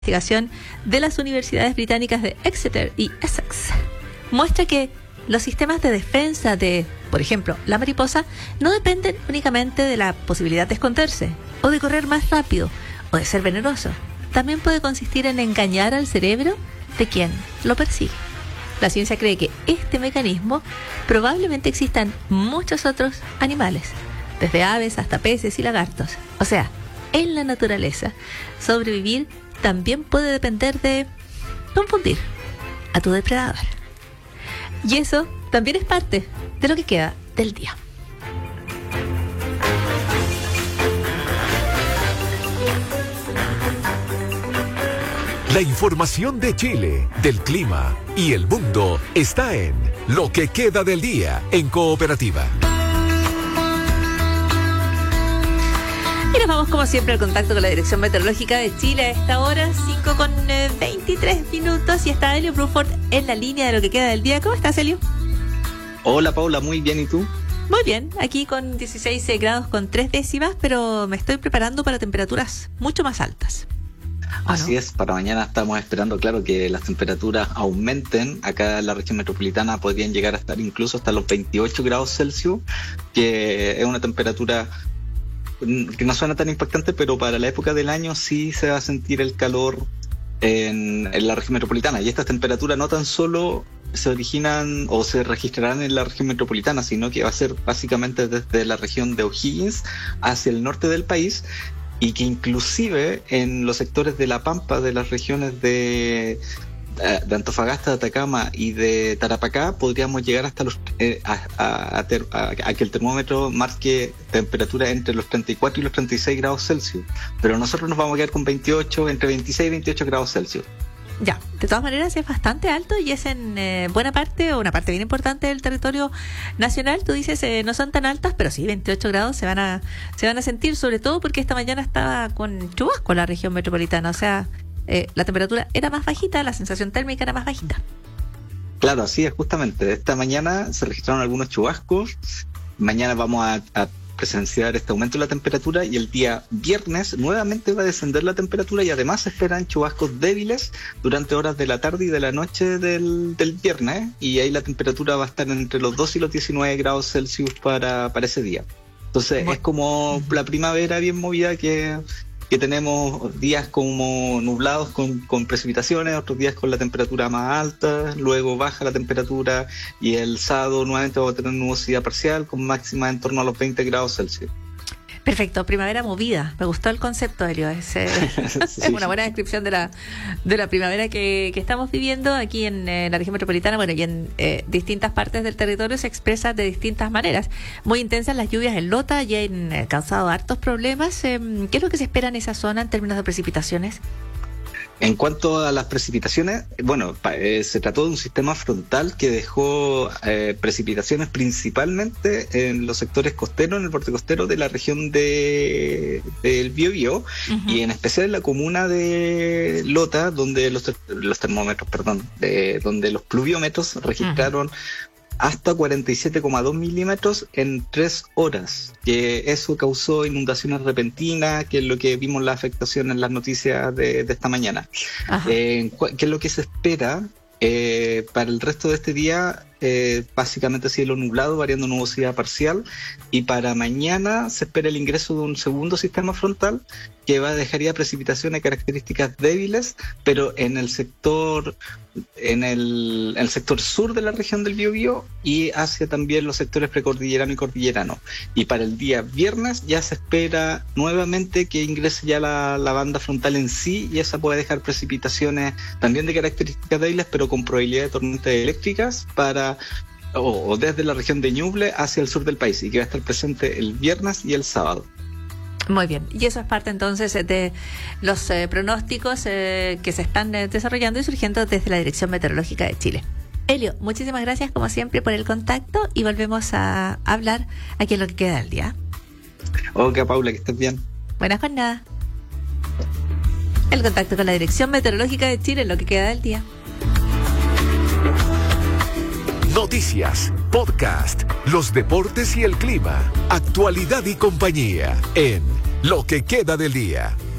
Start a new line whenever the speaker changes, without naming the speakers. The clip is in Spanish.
Investigación de las universidades británicas de Exeter y Essex muestra que los sistemas de defensa de, por ejemplo, la mariposa, no dependen únicamente de la posibilidad de esconderse, o de correr más rápido, o de ser venenoso. También puede consistir en engañar al cerebro de quien lo persigue. La ciencia cree que este mecanismo probablemente exista en muchos otros animales, desde aves hasta peces y lagartos. O sea, en la naturaleza, sobrevivir también puede depender de confundir a tu depredador. Y eso también es parte de lo que queda del día.
La información de Chile, del clima y el mundo está en Lo que queda del día en Cooperativa.
Y nos vamos como siempre al contacto con la Dirección Meteorológica de Chile a esta hora, 5:23 y está Helio Bruford en la línea de lo que queda del día. ¿Cómo estás, Helio?
Hola, Paula, muy bien, ¿y tú?
Muy bien, aquí con 16 grados con 3 décimas, pero me estoy preparando para temperaturas mucho más altas.
Así es, para mañana estamos esperando, claro, que las temperaturas aumenten. Acá en la región metropolitana podrían llegar a estar incluso hasta los 28 grados Celsius, que es una temperatura que no suena tan impactante, pero para la época del año sí se va a sentir el calor en la región metropolitana. Y estas temperaturas no tan solo se originan o se registrarán en la región metropolitana, sino que va a ser básicamente desde la región de O'Higgins hacia el norte del país, y que inclusive en los sectores de La Pampa, de las regiones de Antofagasta, de Atacama y de Tarapacá, podríamos llegar hasta los a que el termómetro marque temperatura entre los 34 y los 36 grados Celsius. Pero nosotros nos vamos a quedar con 28, entre 26 y 28 grados Celsius.
Ya, de todas maneras es bastante alto y es en buena parte, o una parte bien importante del territorio nacional. Tú dices, no son tan altas, pero sí, 28 grados se van a sentir, sobre todo porque esta mañana estaba con chubasco en la región metropolitana. O sea, la temperatura era más bajita, la sensación térmica era más bajita.
Claro, así es, justamente. Esta mañana se registraron algunos chubascos. Mañana vamos a presenciar este aumento de la temperatura, y el día viernes nuevamente va a descender la temperatura, y además se esperan chubascos débiles durante horas de la tarde y de la noche del viernes, y ahí la temperatura va a estar entre los 2 y los 19 grados Celsius para ese día. Entonces es como la primavera bien movida, que tenemos días como nublados con precipitaciones, otros días con la temperatura más alta, luego baja la temperatura, y el sábado nuevamente vamos a tener nubosidad parcial con máxima en torno a los 20 grados Celsius.
Perfecto, primavera movida. Me gustó el concepto, Helio. Es una buena descripción de la primavera que estamos viviendo aquí en la región metropolitana. Bueno, y en distintas partes del territorio se expresa de distintas maneras. Muy intensas las lluvias en Lota, ya han causado hartos problemas. ¿Qué es lo que se espera en esa zona en términos de precipitaciones?
En cuanto a las precipitaciones, bueno, se trató de un sistema frontal que dejó precipitaciones principalmente en los sectores costeros, en el borde costero de la región del Biobío, y en especial en la comuna de Lota, donde donde los pluviómetros registraron hasta 47,2 milímetros en 3 horas, que eso causó inundaciones repentinas, que es lo que vimos la afectación en las noticias de esta mañana. ¿Qué es lo que se espera para el resto de este día? Básicamente cielo nublado, variando nubosidad parcial, y para mañana se espera el ingreso de un segundo sistema frontal que dejaría precipitaciones de características débiles, pero en el sector sur de la región del Biobío, y hacia también los sectores precordillerano y cordillerano. Y para el día viernes ya se espera nuevamente que ingrese ya la banda frontal en sí, y esa puede dejar precipitaciones también de características débiles, pero con probabilidad de tormentas eléctricas o desde la región de Ñuble hacia el sur del país, y que va a estar presente el viernes y el sábado.
Muy bien, y eso es parte entonces de los pronósticos que se están desarrollando y surgiendo desde la Dirección Meteorológica de Chile. Helio, muchísimas gracias como siempre por el contacto, y volvemos a hablar aquí en lo que queda del día.
Ok, Paula, que estés bien.
Buenas jornadas. El contacto con la Dirección Meteorológica de Chile en lo que queda del día.
Noticias, podcast, los deportes y el clima, actualidad y compañía en Lo que queda del día.